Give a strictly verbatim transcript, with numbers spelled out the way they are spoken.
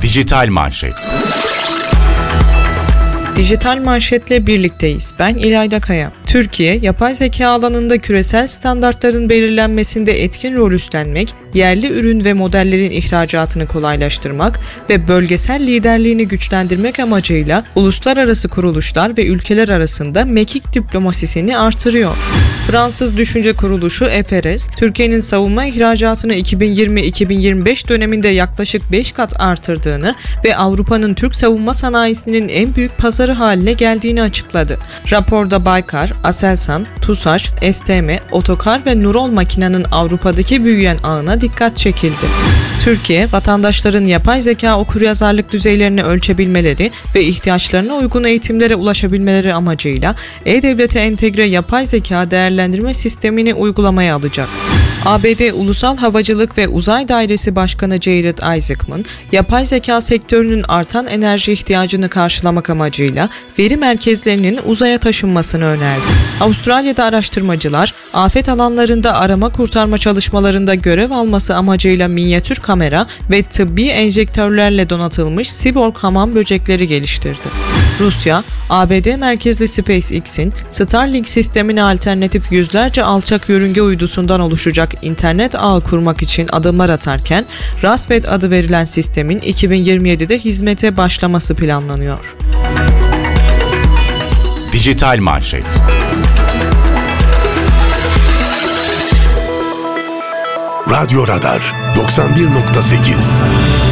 Dijital Manşet. Dijital Manşet'le birlikteyiz. Ben İlayda Kaya. Türkiye, yapay zeka alanında küresel standartların belirlenmesinde etkin rol üstlenmek, yerli ürün ve modellerin ihracatını kolaylaştırmak ve bölgesel liderliğini güçlendirmek amacıyla uluslararası kuruluşlar ve ülkeler arasında mekik diplomasisini artırıyor. Fransız düşünce kuruluşu F R S, Türkiye'nin savunma ihracatını iki bin yirmi iki bin yirmi beş döneminde yaklaşık beş kat artırdığını ve Avrupa'nın Türk savunma sanayisinin en büyük pazarı haline geldiğini açıkladı. Raporda Baykar, Aselsan, TUSAŞ, S T M, Otokar ve Nurol Makina'nın Avrupa'daki büyüyen ağına dikkat çekildi. Türkiye, vatandaşların yapay zeka okuryazarlık düzeylerini ölçebilmeleri ve ihtiyaçlarına uygun eğitimlere ulaşabilmeleri amacıyla E-Devlet'e entegre yapay zeka değerlendirme sistemini uygulamaya alacak. A B D Ulusal Havacılık ve Uzay Dairesi Başkanı Jared Isaacman, yapay zeka sektörünün artan enerji ihtiyacını karşılamak amacıyla veri merkezlerinin uzaya taşınmasını önerdi. Avustralya'da araştırmacılar, afet alanlarında arama kurtarma çalışmalarında görev alması amacıyla minyatür kamera ve tıbbi enjektörlerle donatılmış siborg hamam böcekleri geliştirdi. Rusya, A B D merkezli SpaceX'in Starlink sistemine alternatif yüzlerce alçak yörünge uydusundan oluşacak internet ağı kurmak için adımlar atarken, Raspet adı verilen sistemin iki bin yirmi yedide hizmete başlaması planlanıyor. Dijital Manşet. Radyo Radar doksan bir nokta sekiz